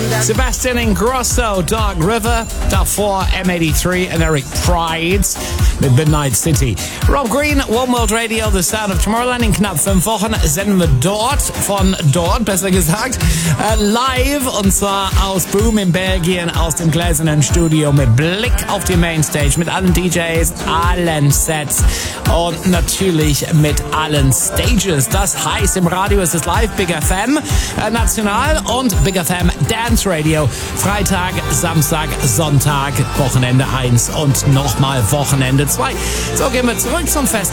Sebastian Ingrosso, Dark River. Davor M83 und Eric Prydz mit Midnight City. Rob Green, One World Radio, The Sound of Tomorrowland. In knapp 5 Wochen senden wir von dort, besser gesagt, live, und zwar aus Boom in Belgien, aus dem gläsernen Studio mit Blick auf die Mainstage, mit allen DJs, allen Sets und natürlich mit allen Stages. Das heißt, im Radio ist es live, Big FM National und Big FM Dance Radio. Freitag, Samstag, Sonntag, Wochenende 1 und nochmal Wochenende 2. So, gehen wir zurück zum Fest.